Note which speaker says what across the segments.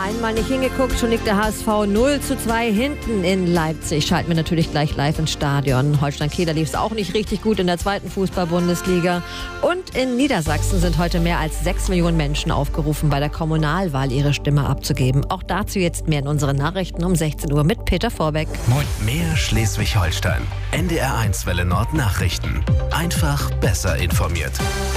Speaker 1: Einmal nicht hingeguckt, schon liegt der HSV 0:2 hinten in Leipzig. Schalten wir natürlich gleich live ins Stadion. Holstein-Kiel lief es auch nicht richtig gut in der zweiten Fußball-Bundesliga. Und in Niedersachsen sind heute mehr als 6 Millionen Menschen aufgerufen, bei der Kommunalwahl ihre Stimme abzugeben. Auch dazu jetzt mehr in unseren Nachrichten um 16 Uhr mit Peter Vorbeck.
Speaker 2: Moin. Mehr Schleswig-Holstein. NDR1 Welle Nord Nachrichten. Einfach besser informiert.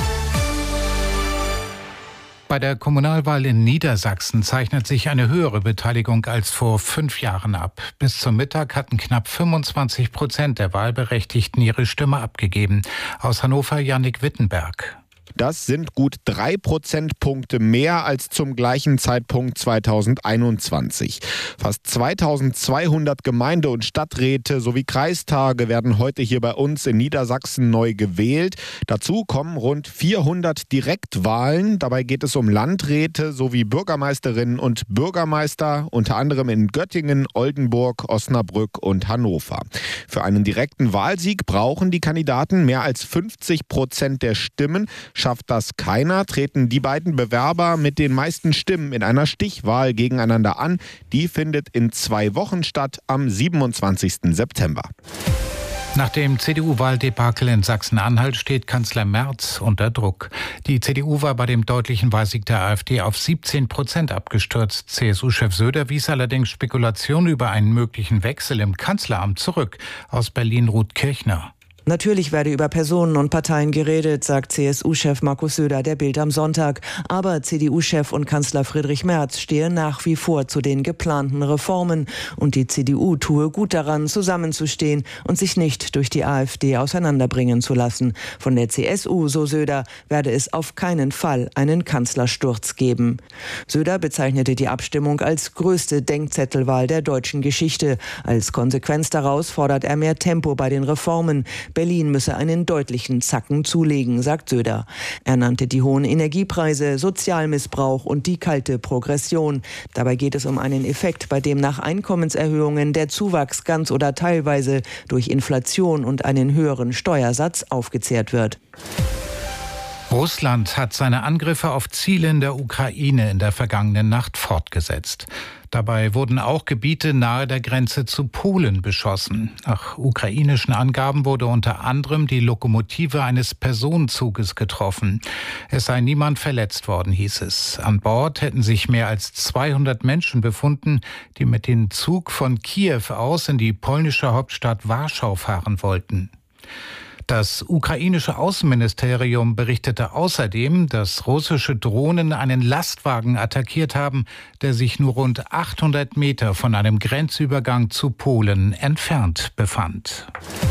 Speaker 3: Bei der Kommunalwahl in Niedersachsen zeichnet sich eine höhere Beteiligung als vor 5 Jahren ab. Bis zum Mittag hatten knapp 25% der Wahlberechtigten ihre Stimme abgegeben. Aus Hannover Jannik Wittenberg.
Speaker 4: Das sind gut 3 Prozentpunkte mehr als zum gleichen Zeitpunkt 2021. Fast 2200 Gemeinde- und Stadträte sowie Kreistage werden heute hier bei uns in Niedersachsen neu gewählt. Dazu kommen rund 400 Direktwahlen. Dabei geht es um Landräte sowie Bürgermeisterinnen und Bürgermeister, unter anderem in Göttingen, Oldenburg, Osnabrück und Hannover. Für einen direkten Wahlsieg brauchen die Kandidaten mehr als 50% der Stimmen. Schafft das keiner, treten die beiden Bewerber mit den meisten Stimmen in einer Stichwahl gegeneinander an. Die findet in 2 Wochen statt, am 27. September.
Speaker 3: Nach dem CDU-Wahldebakel in Sachsen-Anhalt steht Kanzler Merz unter Druck. Die CDU war bei dem deutlichen Wahlsieg der AfD auf 17% abgestürzt. CSU-Chef Söder wies allerdings Spekulationen über einen möglichen Wechsel im Kanzleramt zurück. Aus Berlin Ruth Kirchner.
Speaker 5: Natürlich werde über Personen und Parteien geredet, sagt CSU-Chef Markus Söder der Bild am Sonntag. Aber CDU-Chef und Kanzler Friedrich Merz stehe nach wie vor zu den geplanten Reformen. Und die CDU tue gut daran, zusammenzustehen und sich nicht durch die AfD auseinanderbringen zu lassen. Von der CSU, so Söder, werde es auf keinen Fall einen Kanzlersturz geben. Söder bezeichnete die Abstimmung als größte Denkzettelwahl der deutschen Geschichte. Als Konsequenz daraus fordert er mehr Tempo bei den Reformen. Berlin müsse einen deutlichen Zacken zulegen, sagt Söder. Er nannte die hohen Energiepreise, Sozialmissbrauch und die kalte Progression. Dabei geht es um einen Effekt, bei dem nach Einkommenserhöhungen der Zuwachs ganz oder teilweise durch Inflation und einen höheren Steuersatz aufgezehrt wird.
Speaker 3: Russland hat seine Angriffe auf Ziele in der Ukraine in der vergangenen Nacht fortgesetzt. Dabei wurden auch Gebiete nahe der Grenze zu Polen beschossen. Nach ukrainischen Angaben wurde unter anderem die Lokomotive eines Personenzuges getroffen. Es sei niemand verletzt worden, hieß es. An Bord hätten sich mehr als 200 Menschen befunden, die mit dem Zug von Kiew aus in die polnische Hauptstadt Warschau fahren wollten. Das ukrainische Außenministerium berichtete außerdem, dass russische Drohnen einen Lastwagen attackiert haben, der sich nur rund 800 Meter von einem Grenzübergang zu Polen entfernt befand.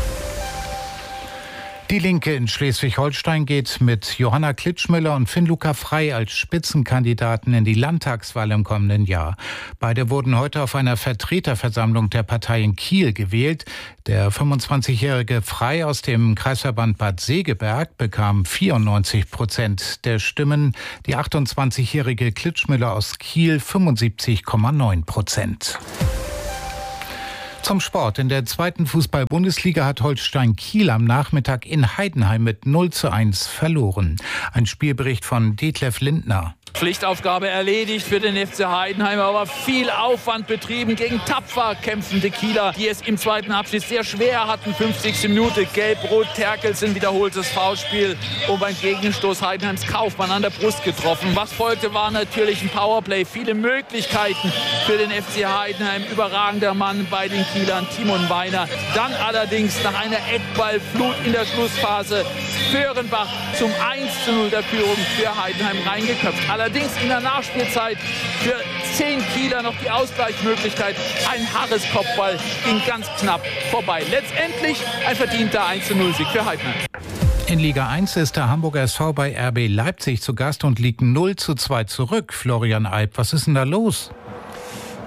Speaker 3: Die Linke in Schleswig-Holstein geht mit Johanna Klitschmüller und Finn-Luca Frey als Spitzenkandidaten in die Landtagswahl im kommenden Jahr. Beide wurden heute auf einer Vertreterversammlung der Partei in Kiel gewählt. Der 25-jährige Frey aus dem Kreisverband Bad Segeberg bekam 94% der Stimmen, die 28-jährige Klitschmüller aus Kiel 75,9%. Zum Sport. In der zweiten Fußball-Bundesliga hat Holstein-Kiel am Nachmittag in Heidenheim mit 0:1 verloren. Ein Spielbericht von Detlef Lindner.
Speaker 6: Pflichtaufgabe erledigt für den FC Heidenheim, aber viel Aufwand betrieben gegen tapfer kämpfende Kieler, die es im zweiten Abschnitt sehr schwer hatten. 50. Minute, Gelb-Rot, Terkelsen, wiederholtes Foulspiel und beim Gegenstoß Heidenheims Kaufmann an der Brust getroffen. Was folgte, war natürlich ein Powerplay, viele Möglichkeiten für den FC Heidenheim. Überragender Mann bei den Kielern, Timon Weiner. Dann allerdings nach einer Eckballflut in der Schlussphase Föhrenbach zum 1:0 der Führung für Heidenheim reingeköpft. Allerdings in der Nachspielzeit für 10 Kieler noch die Ausgleichsmöglichkeit. Ein hartes Kopfball ging ganz knapp vorbei. Letztendlich ein verdienter 1:0-Sieg für Heidenheim.
Speaker 3: In Liga 1 ist der Hamburger SV bei RB Leipzig zu Gast und liegt 0:2 zurück. Florian Eib, was ist denn da los?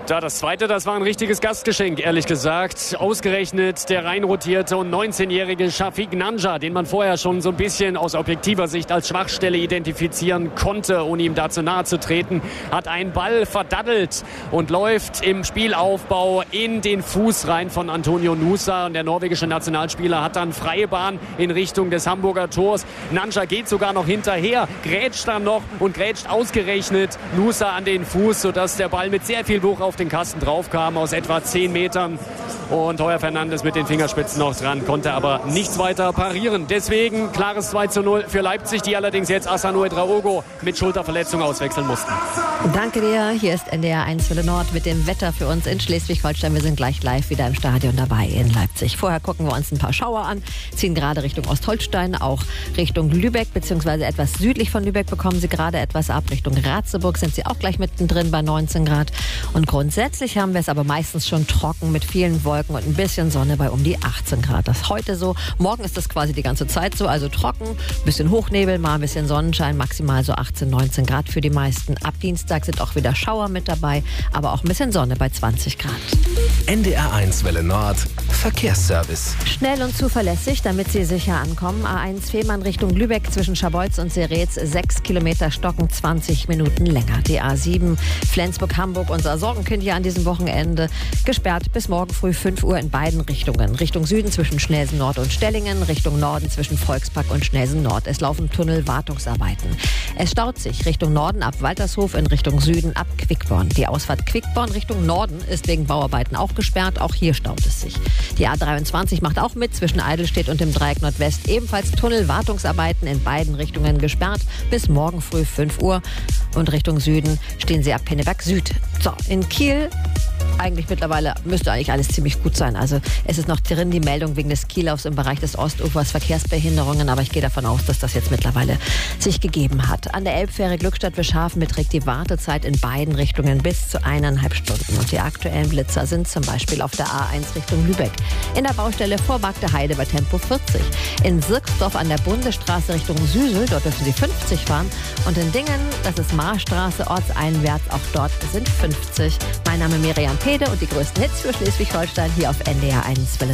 Speaker 7: Ja, das zweite, das war ein richtiges Gastgeschenk, ehrlich gesagt. Ausgerechnet der reinrotierte und 19-jährige Shafiq Nanja, den man vorher schon so ein bisschen aus objektiver Sicht als Schwachstelle identifizieren konnte, ohne ihm da zu nahe zu treten, hat einen Ball verdaddelt und läuft im Spielaufbau in den Fuß rein von Antonio Nusa. Und der norwegische Nationalspieler hat dann freie Bahn in Richtung des Hamburger Tors. Nanja geht sogar noch hinterher, grätscht dann noch und grätscht ausgerechnet Nusa an den Fuß, sodass der Ball mit sehr viel Wucht auf den Kasten drauf kam aus etwa 10 Metern. Und Heuer Fernandes mit den Fingerspitzen noch dran, konnte aber nichts weiter parieren. Deswegen klares 2:0 für Leipzig, die allerdings jetzt Asano Edraogo mit Schulterverletzung auswechseln mussten.
Speaker 1: Danke dir. Hier ist NDR 1 Welle Nord mit dem Wetter für uns in Schleswig-Holstein. Wir sind gleich live wieder im Stadion dabei in Leipzig. Vorher gucken wir uns ein paar Schauer an, ziehen gerade Richtung Ostholstein, auch Richtung Lübeck, beziehungsweise etwas südlich von Lübeck bekommen sie gerade etwas ab. Richtung Ratzeburg sind sie auch gleich mittendrin bei 19 Grad. Und grundsätzlich haben wir es aber meistens schon trocken mit vielen Wolken und ein bisschen Sonne bei um die 18 Grad. Das ist heute so. Morgen ist das quasi die ganze Zeit so, also trocken, bisschen Hochnebel, mal ein bisschen Sonnenschein, maximal so 18, 19 Grad für die meisten. Ab Dienstag sind auch wieder Schauer mit dabei, aber auch ein bisschen Sonne bei 20 Grad.
Speaker 2: NDR 1 Welle Nord, Verkehrsservice.
Speaker 1: Schnell und zuverlässig, damit Sie sicher ankommen. A1 Fehmarn Richtung Lübeck zwischen Scharbeutz und Seretz, 6 Kilometer Stocken, 20 Minuten länger. Die A7 Flensburg-Hamburg, unser Sorgenkind hier an diesem Wochenende, gesperrt bis morgen früh 5 Uhr in beiden Richtungen. Richtung Süden zwischen Schnelsen Nord und Stellingen, Richtung Norden zwischen Volkspark und Schnelsen Nord. Es laufen Tunnelwartungsarbeiten. Es staut sich Richtung Norden ab Waltershof, in Richtung Süden ab Quickborn. Die Ausfahrt Quickborn Richtung Norden ist wegen Bauarbeiten auch gesperrt. Auch hier staut es sich. Die A23 macht auch mit zwischen Eidelstedt und dem Dreieck Nordwest. Ebenfalls Tunnelwartungsarbeiten in beiden Richtungen gesperrt bis morgen früh 5 Uhr. Und Richtung Süden stehen sie ab Pinneberg Süd. So, in Kiel müsste eigentlich alles ziemlich gut sein. Also es ist noch drin die Meldung wegen des Kiellaufs im Bereich des Ostufers, Verkehrsbehinderungen, aber ich gehe davon aus, dass das jetzt mittlerweile sich gegeben hat. An der Elbfähre Glückstadt-Beschhafen beträgt die Wartezeit in beiden Richtungen bis zu 1,5 Stunden. Und die aktuellen Blitzer sind zum Beispiel auf der A1 Richtung Lübeck, in der Baustelle vor Bagde Heide bei Tempo 40, in Sirksdorf an der Bundesstraße Richtung Süsel, dort dürfen Sie 50 fahren, und in Dingen, das ist Marstraße, ortseinwärts, auch dort sind 50. Mein Name ist Miriam Pede und die größten Hits für Schleswig-Holstein hier auf NDR 1 Welle